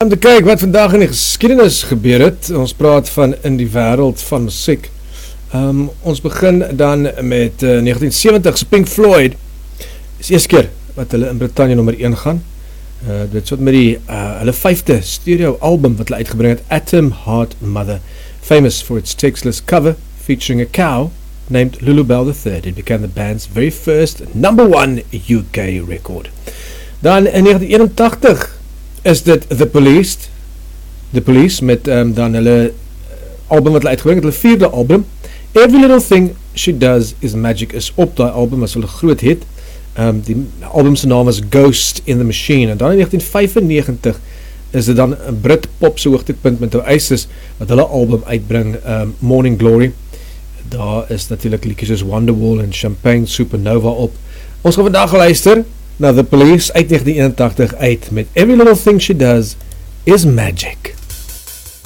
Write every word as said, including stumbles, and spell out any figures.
Om te kyk wat vandag in die geskiedenis gebeur het. Ons praat van in die wêreld van musiek. Um, ons begin dan met uh, negentien seventig se Pink Floyd. Is eerste keer wat hulle in Britannia nommer een gaan. Uh, dit is wat met die uh, hulle vyfde studio album wat hulle uitgebring het, Atom Heart Mother, famous for its textless cover featuring a cow named Lulu Bell the third. It became the band's very first number one U K record. Dan in negentien eenentachtig is dit The Police, The Police met um, dan hulle album wat hulle uitgebring het, hulle vierde album. Every Little Thing She Does Is Magic is op die album as hulle groot hit. Um, die album se naam is Ghost in the Machine. En dan in negentien vyfennegentig is dit dan een Brit pop se hoogtepunt met Oasis wat hulle album uitbring, um, Morning Glory. Daar is natuurlijk liedjies soos Wonderwall en Champagne Supernova op. Ons gaan vandag luister na The Police uit negentien eenentachtig uit met Every Little Thing She Does Is Magic.